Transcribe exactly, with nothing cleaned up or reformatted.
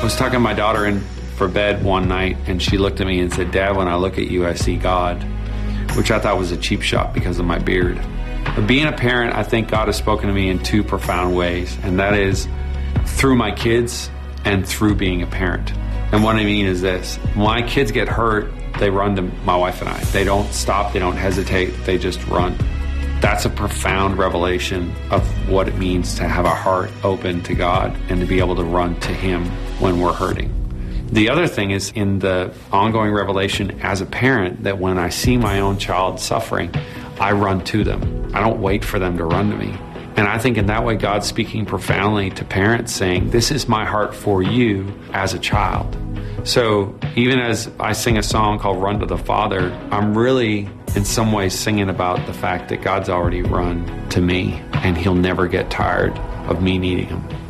was tucking my daughter in for bed one night, and she looked at me and said, "Dad, when I look at you, I see God," which I thought was a cheap shot because of my beard. But being a parent, I think God has spoken to me in two profound ways, and that is through my kids and through being a parent. And what I mean is this: when my kids get hurt, they run to my wife and I. They don't stop, they don't hesitate, they just run. That's a profound revelation of what it means to have a heart open to God and to be able to run to Him when we're hurting. The other thing is in the ongoing revelation as a parent that when I see my own child suffering, I run to them. I don't wait for them to run to me. And I think in that way, God's speaking profoundly to parents saying, this is my heart for you as a child. So even as I sing a song called Run to the Father, I'm really in some ways singing about the fact that God's already run to me and He'll never get tired of me needing Him.